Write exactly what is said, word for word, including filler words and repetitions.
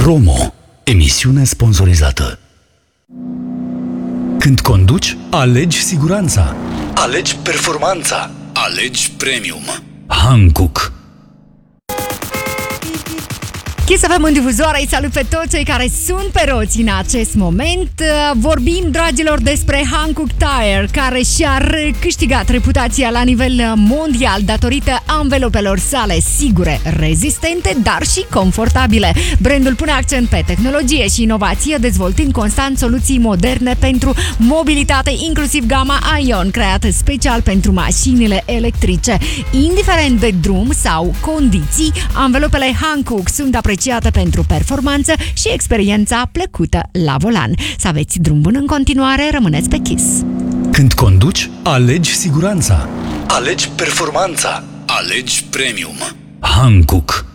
Promo. Emisiune sponsorizată. Când conduci, alegi siguranța. Alegi performanța. Alegi premium. Hankook. Kiss F M în difuzoare, îi salut pe toți cei care sunt pe roți în acest moment. Vorbim, dragilor, despre Hankook Tire, care și-a câștigat reputația la nivel mondial datorită anvelopelor sale sigure, rezistente, dar și confortabile. Brandul pune accent pe tehnologie și inovație, dezvoltând constant soluții moderne pentru mobilitate, inclusiv gama Ion, creată special pentru mașinile electrice. Indiferent de drum sau condiții, anvelopele Hankook sunt apreciate pentru performanță și experiența plăcută la volan. Să aveți drum bun în continuare, rămâneți pe Kiss. Când conduci, alegi siguranța. Alegi performanța. Alegi premium. Hankook.